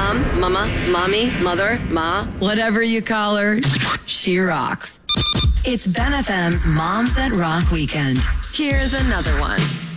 Mom, mama, mommy, mother, ma. Whatever you call her, she rocks. It's Ben FM's Moms That Rock Weekend. Here's another one.